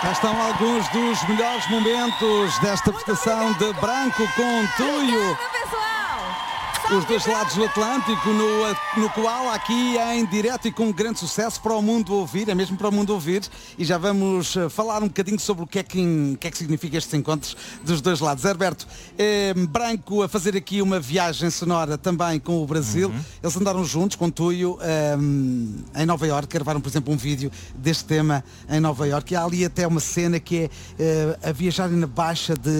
Cá estão alguns dos melhores momentos desta prestação de Branco com Tuyo. Os dois lados do Atlântico, no Koala, aqui em direto e com grande sucesso para o mundo ouvir, é mesmo para o mundo ouvir. E já vamos falar um bocadinho sobre o que é que significa estes encontros dos dois lados. Herberto, Branco a fazer aqui uma viagem sonora também com o Brasil. Eles andaram juntos com Tuyo em Nova Iorque, gravaram, por exemplo, um vídeo deste tema em Nova Iorque. E há ali até uma cena que é a viajarem na baixa de